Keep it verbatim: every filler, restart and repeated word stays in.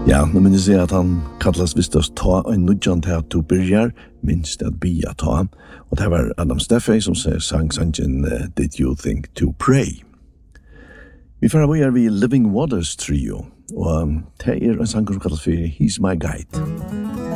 Ja, nu minns jeg at han kallas visst oss ta en nudjan til at du byrjar, minst at bia ta. Og det var Adam Steffey som sier sang sangen uh, Did You Think To Pray? Vi får vi er vi Living Waters Trio, og um, det er en sang som kallas for He's My Guide.